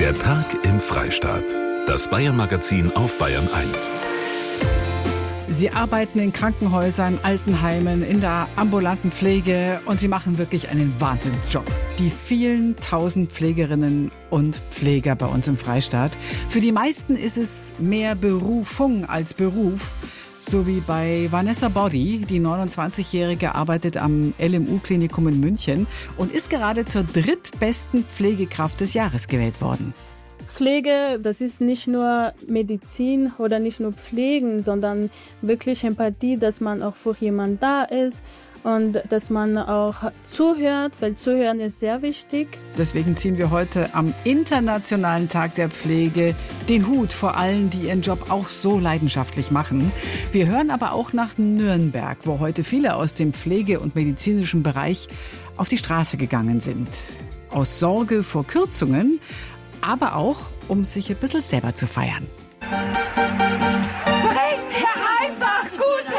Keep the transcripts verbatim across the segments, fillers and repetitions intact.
Der Tag im Freistaat. Das Bayern-Magazin auf Bayern eins. Sie arbeiten in Krankenhäusern, Altenheimen, in der ambulanten Pflege und sie machen wirklich einen Wahnsinnsjob. Die vielen tausend Pflegerinnen und Pfleger bei uns im Freistaat. Für die meisten ist es mehr Berufung als Beruf. So wie bei Vanessa Body, die neunundzwanzigjährige arbeitet am L M U-Klinikum in München und ist gerade zur drittbesten Pflegekraft des Jahres gewählt worden. Pflege, das ist nicht nur Medizin oder nicht nur Pflegen, sondern wirklich Empathie, dass man auch für jemanden da ist und dass man auch zuhört, weil Zuhören ist sehr wichtig. Deswegen ziehen wir heute am Internationalen Tag der Pflege den Hut vor allen, die ihren Job auch so leidenschaftlich machen. Wir hören aber auch nach Nürnberg, wo heute viele aus dem Pflege- und medizinischen Bereich auf die Straße gegangen sind. Aus Sorge vor Kürzungen, aber auch, um sich ein bisschen selber zu feiern. Bringt mir einfach gute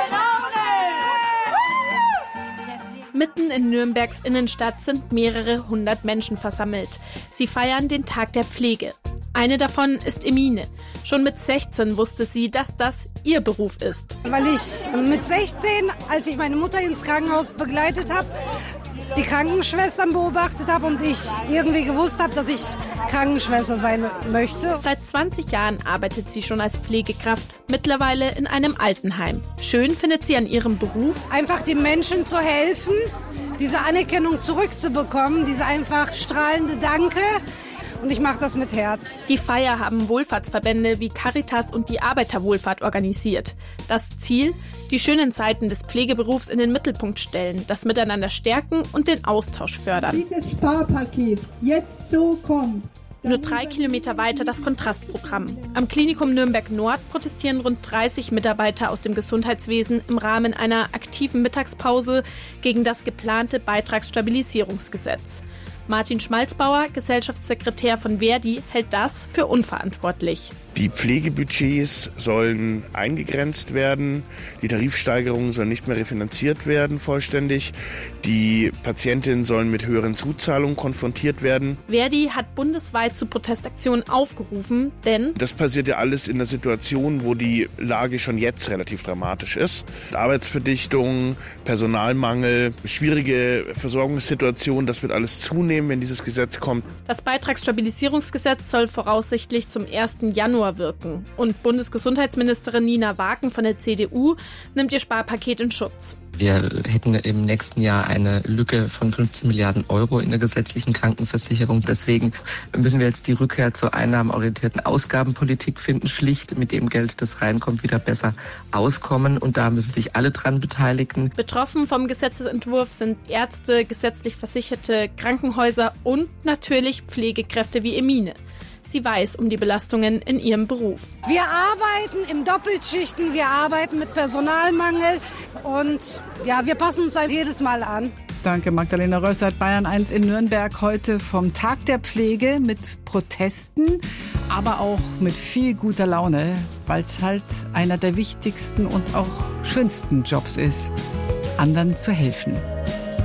Laune! Mitten in Nürnbergs Innenstadt sind mehrere hundert Menschen versammelt. Sie feiern den Tag der Pflege. Eine davon ist Emine. Schon mit sechzehn wusste sie, dass das ihr Beruf ist. Weil ich mit sechzehn, als ich meine Mutter ins Krankenhaus begleitet habe, die Krankenschwestern beobachtet habe und ich irgendwie gewusst habe, dass ich Krankenschwester sein möchte. Seit zwanzig Jahren arbeitet sie schon als Pflegekraft, mittlerweile in einem Altenheim. Schön findet sie an ihrem Beruf, einfach den Menschen zu helfen, diese Anerkennung zurückzubekommen, diese einfach strahlende Danke. Und ich mache das mit Herz. Die Feier haben Wohlfahrtsverbände wie Caritas und die Arbeiterwohlfahrt organisiert. Das Ziel? Die schönen Seiten des Pflegeberufs in den Mittelpunkt stellen, das Miteinander stärken und den Austausch fördern. Dieses Sparpaket jetzt so kommt. Nur drei Kilometer weiter das Kontrastprogramm. Am Klinikum Nürnberg Nord protestieren rund dreißig Mitarbeiter aus dem Gesundheitswesen im Rahmen einer aktiven Mittagspause gegen das geplante Beitragsstabilisierungsgesetz. Martin Schmalzbauer, Gesellschaftssekretär von Verdi, hält das für unverantwortlich. Die Pflegebudgets sollen eingegrenzt werden, die Tarifsteigerungen sollen nicht mehr refinanziert werden vollständig, die Patientinnen sollen mit höheren Zuzahlungen konfrontiert werden. Verdi hat bundesweit zu Protestaktionen aufgerufen, denn das passiert ja alles in einer Situation, wo die Lage schon jetzt relativ dramatisch ist. Arbeitsverdichtung, Personalmangel, schwierige Versorgungssituation, das wird alles zunehmen, wenn dieses Gesetz kommt. Das Beitragsstabilisierungsgesetz soll voraussichtlich zum ersten Januar wirken. Und Bundesgesundheitsministerin Nina Wagen von der C D U nimmt ihr Sparpaket in Schutz. Wir hätten im nächsten Jahr eine Lücke von fünfzehn Milliarden Euro in der gesetzlichen Krankenversicherung. Deswegen müssen wir jetzt die Rückkehr zur einnahmenorientierten Ausgabenpolitik finden, schlicht mit dem Geld, das reinkommt, wieder besser auskommen. Und da müssen sich alle dran beteiligen. Betroffen vom Gesetzesentwurf sind Ärzte, gesetzlich versicherte Krankenhäuser und natürlich Pflegekräfte wie Emine. Sie weiß um die Belastungen in ihrem Beruf. Wir arbeiten im Doppelschichten, wir arbeiten mit Personalmangel und ja, wir passen uns jedes Mal an. Danke, Magdalena Rössert, Bayern eins in Nürnberg. Heute vom Tag der Pflege mit Protesten, aber auch mit viel guter Laune, weil es halt einer der wichtigsten und auch schönsten Jobs ist, anderen zu helfen.